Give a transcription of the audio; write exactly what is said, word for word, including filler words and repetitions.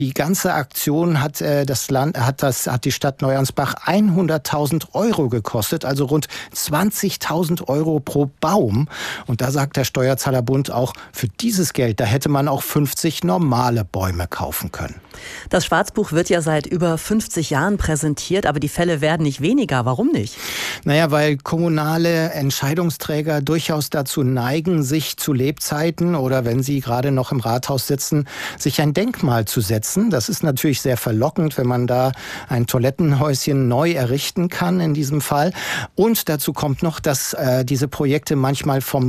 Die ganze Aktion hat äh, das Land, hat das, hat die Stadt Neuansbach hunderttausend Euro gekostet, also rund zwanzigtausend Euro pro Baum. Und da sagt der Steuerzahlerbund auch, für dieses Geld, da hätte man auch fünfzig normale Bäume kaufen können. Das Schwarzbuch wird ja seit über fünfzig Jahren präsentiert, aber die Fälle werden nicht weniger. Warum nicht? Naja, weil kommunale Entscheidungsträger durchaus dazu neigen, sich zu Lebzeiten oder wenn sie gerade noch im Rathaus sitzen, sich ein Denkmal zu setzen. Das ist natürlich sehr verlockend, wenn man da ein Toilettenhäuschen neu errichten kann in diesem Fall. Und dazu kommt noch, dass äh, diese Projekte manchmal vom